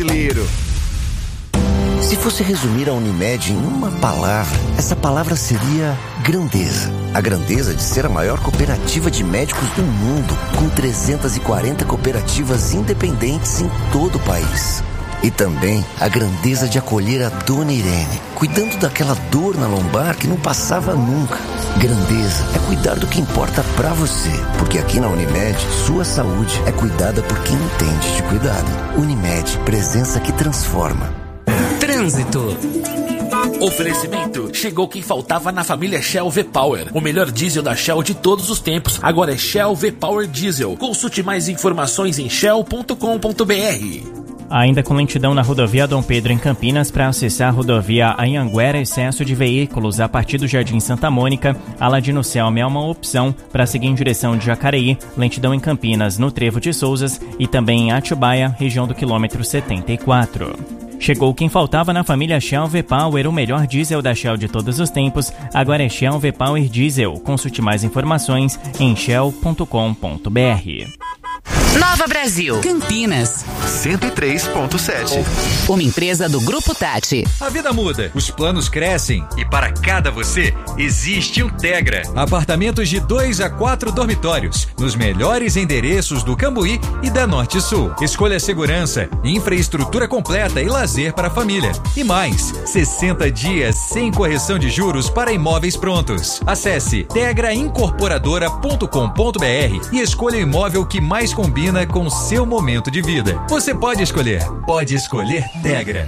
brasileiro. Se fosse resumir a Unimed em uma palavra, essa palavra seria grandeza. A grandeza de ser a maior cooperativa de médicos do mundo, com 340 cooperativas independentes em todo o país. E também a grandeza de acolher a Dona Irene, cuidando daquela dor na lombar que não passava nunca. Grandeza é cuidar do que importa pra você, porque aqui na Unimed, sua saúde é cuidada por quem entende de cuidado. Unimed, presença que transforma. Trânsito. Oferecimento. Chegou quem faltava na família Shell V-Power. O melhor diesel da Shell de todos os tempos. Agora é Shell V-Power Diesel. Consulte mais informações em shell.com.br. Ainda com lentidão na rodovia Dom Pedro em Campinas, para acessar a rodovia Anhanguera, excesso de veículos a partir do Jardim Santa Mônica, Aladino Selma é uma opção para seguir em direção de Jacareí, lentidão em Campinas no Trevo de Souzas e também em Atibaia, região do quilômetro 74. Chegou quem faltava na família Shell V-Power, o melhor diesel da Shell de todos os tempos. Agora é Shell V-Power Diesel. Consulte mais informações em shell.com.br. Nova Brasil, Campinas 103.7. Uma empresa do Grupo Tati. A vida muda, os planos crescem e para cada você existe o Tegra. Apartamentos de 2 a 4 dormitórios nos melhores endereços do Cambuí e da Norte e Sul. Escolha segurança, infraestrutura completa e lazer para a família. E mais, 60 dias sem correção de juros para imóveis prontos. Acesse tegraincorporadora.com.br e escolha o imóvel que mais combina com seu momento de vida. Você pode escolher Tegra.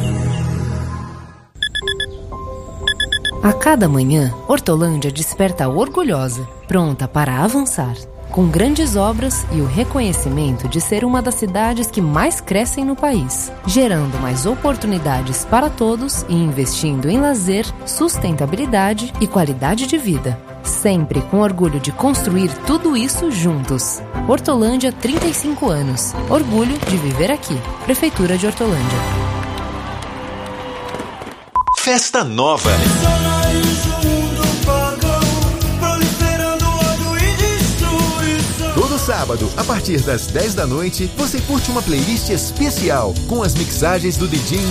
A cada manhã, Hortolândia desperta orgulhosa, pronta para avançar, com grandes obras e o reconhecimento de ser uma das cidades que mais crescem no país, gerando mais oportunidades para todos e investindo em lazer, sustentabilidade e qualidade de vida. Sempre com orgulho de construir tudo isso juntos. Hortolândia, 35 anos. Orgulho de viver aqui. Prefeitura de Hortolândia. Festa Nova. Todo sábado, a partir das 10 da noite, você curte uma playlist especial com as mixagens do DJ